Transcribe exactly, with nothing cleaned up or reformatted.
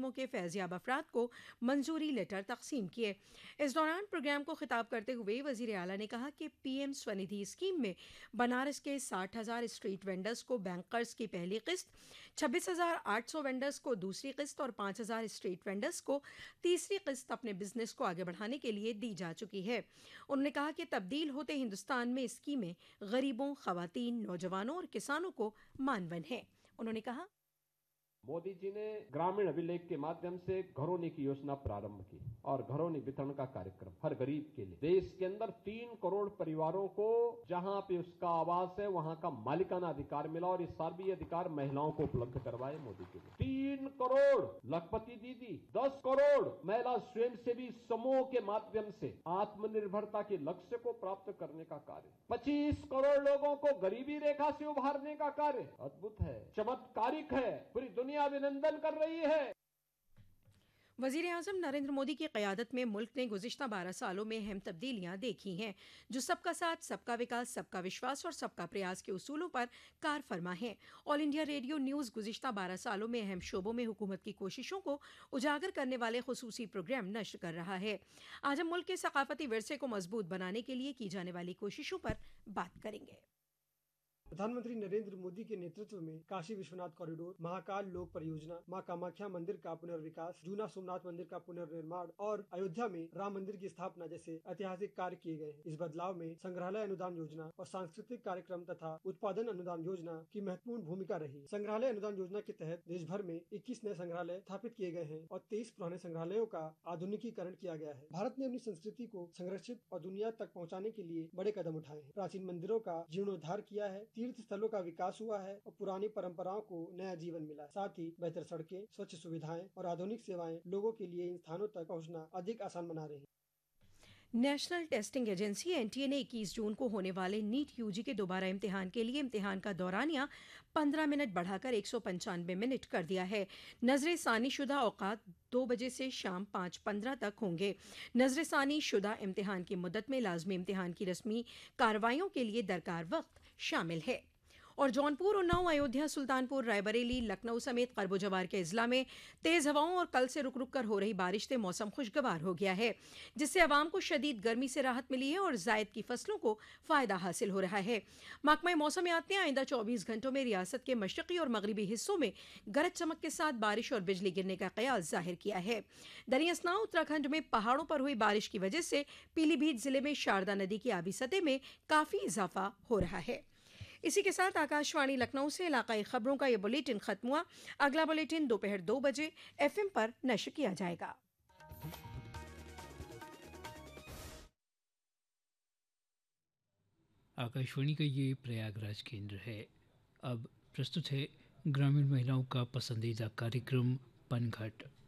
स्कीमों के फैज़याब अफराद को मंजूरी लेटर तकसीम किए। इस दौरान प्रोग्राम को खिताब करते हुए वज़ीर आला ने कहा कि पीएम स्वनिधि स्कीम में बनारस के साठ हज़ार स्ट्रीट वेंडर्स को बैंक कर्ज की पहली किस्त, छब्बीस हज़ार आठ सौ वेंडर्स को दूसरी किस्त और पाँच हज़ार स्ट्रीट वेंडर्स को तीसरी किस्त अपने बिजनेस को आगे बढ़ाने के लिए दी जा चुकी है। उन्होंने कहा कि तब्दील होते हिंदुस्तान में स्कीमें गरीबों, खवातीन, नौजवानों और किसानों को मानवन हैं। उन्होंने कहा, मोदी जी ने ग्रामीण अभिलेख के माध्यम से घरौनी की योजना प्रारंभ की और घरौनी वितरण का कार्यक्रम हर गरीब के लिए। देश के अंदर तीन करोड़ परिवारों को जहां पे उसका आवास है वहां का मालिकाना अधिकार मिला और ये सार्वजनिक अधिकार महिलाओं को उपलब्ध करवाए मोदी जी ने। तीन करोड़ लखपति दीदी, दस करोड़ महिला स्वयंसेवी समूह के माध्यम से आत्मनिर्भरता के लक्ष्य को प्राप्त करने का कार्य, पच्चीस करोड़ लोगों को गरीबी रेखा से उभारने का कार्य अद्भुत है, चमत्कारिक है, पूरी दुनिया अभिनंदन कर रही है। वज़ीर आज़म नरेंद्र मोदी की क़यादत में मुल्क ने गुज़िश्ता बारह सालों में अहम तब्दीलियाँ देखी हैं, जो सबका साथ, सबका विकास, सबका विश्वास और सबका प्रयास के उसूलों पर कार फरमा हैं। ऑल इंडिया रेडियो न्यूज़ गुज़िश्ता बारह सालों में अहम शोबों में हुकूमत की कोशिशों को उजागर करने वाले खुसूसी प्रोग्राम नश्र कर रहा है। आज हम मुल्क के सकाफ़ती विरसे को मजबूत बनाने के लिए की जाने वाली कोशिशों पर बात करेंगे। प्रधानमंत्री नरेंद्र मोदी के नेतृत्व में काशी विश्वनाथ कॉरिडोर, महाकाल लोक परियोजना, मां कामाख्या मंदिर का पुनर्विकास, जूना सोमनाथ मंदिर का पुनर्निर्माण और अयोध्या में राम मंदिर की स्थापना जैसे ऐतिहासिक कार्य किए गए हैं। इस बदलाव में संग्रहालय अनुदान योजना और सांस्कृतिक कार्यक्रम तथा उत्पादन अनुदान योजना की महत्वपूर्ण भूमिका रही। संग्रहालय अनुदान योजना के तहत देश भर में इक्कीस नए संग्रहालय स्थापित किए गए हैं और तेईस पुराने संग्रहालयों का आधुनिकीकरण किया गया है। भारत ने अपनी संस्कृति को संरक्षित और दुनिया तक पहुँचाने के लिए बड़े कदम उठाए हैं। प्राचीन मंदिरों का जीर्णोद्धार किया है, तीर्थ स्थलों का विकास हुआ है और पुरानी परंपराओं को नया जीवन मिला है। साथ ही बेहतर सड़कें, स्वच्छ सुविधाएं और आधुनिक सेवाएं लोगों के लिए इन स्थानों तक पहुंचना अधिक आसान बना रही हैं। नेशनल टेस्टिंग एजेंसी एनटीए ने इक्कीस जून को होने वाले नीट यूजी के दोबारा इम्तिहान के लिए इम्तिहान का दौरानिया पंद्रह मिनट बढ़ाकर एक सौ पंचानवे मिनट कर दिया है। नजर सानी शुदा औकात दो बजे से शाम पाँच पंद्रह तक होंगे। नजर सानी शुदा इम्तिहान की मुद्दत में लाजमी इम्तिहान की रस्मी कार्रवाइयों के लिए दरकार वक्त शामिल है। और जौनपुर, उन्नाव, अयोध्या, सुल्तानपुर, रायबरेली, लखनऊ समेत कर्बो जवार के अजला में तेज हवाओं और कल से रुक रुक कर हो रही बारिश से मौसम खुशगवार हो गया है, जिससे आवाम को शदीद गर्मी से राहत मिली है और जायद की फसलों को फायदा हासिल हो रहा है। महकमा मौसमियात ने आइंदा चौबीस घंटों में रियासत के मशरकी और मगरबी हिस्सों में गरज चमक के साथ बारिश और बिजली गिरने का कयास जाहिर किया है। दरियास्नाह उत्तराखंड में पहाड़ों पर हुई बारिश की वजह से पीलीभीत जिले में शारदा नदी की आबी सतह में काफी इजाफा हो रहा है। इसी के साथ आकाशवाणी लखनऊ से इलाकाई खबरों का ये बुलेटिन खत्म हुआ। अगला बुलेटिन दोपहर दो बजे एफएम पर नश्र किया जाएगा। आकाशवाणी का ये प्रयागराज केंद्र है। अब प्रस्तुत है ग्रामीण महिलाओं का पसंदीदा कार्यक्रम पनघट।